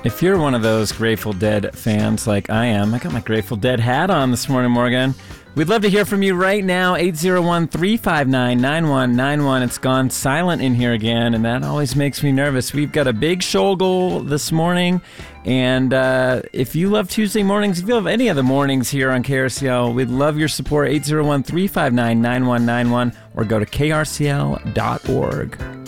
If you're one of those Grateful Dead fans like I am, I got my Grateful Dead hat on this morning, Morgan. We'd love to hear from you right now, 801-359-9191. It's gone silent in here again, and that always makes me nervous. We've got a big show goal this morning, and if you love Tuesday mornings, if you love any of the mornings here on KRCL, we'd love your support, 801-359-9191, or go to krcl.org.